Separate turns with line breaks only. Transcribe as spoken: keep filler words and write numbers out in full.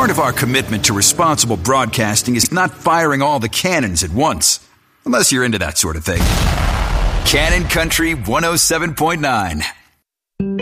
Part of our commitment to responsible broadcasting is not firing all the cannons at once. Unless you're into that sort of thing. Cannon Country one oh seven point nine.